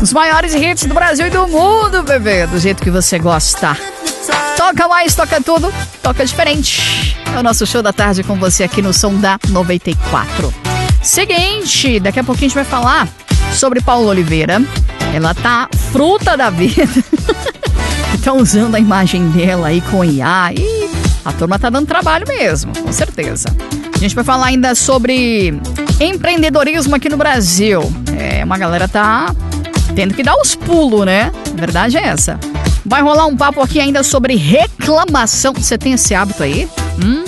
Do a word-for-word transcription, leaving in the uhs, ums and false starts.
Os maiores hits do Brasil e do mundo, bebê. Do jeito que você gosta. Toca mais, toca tudo, toca diferente. É o nosso show da tarde com você aqui no Som da noventa e quatro. Seguinte, daqui a pouquinho a gente vai falar sobre Paula Oliveira. Ela tá fruta da vida. Estão usando a imagem dela aí com I A. E a turma tá dando trabalho mesmo, com certeza. A gente vai falar ainda sobre empreendedorismo aqui no Brasil. É, uma galera tá tendo que dar os pulos, né? A verdade é essa. Vai rolar um papo aqui ainda sobre reclamação. Você tem esse hábito aí? Hum?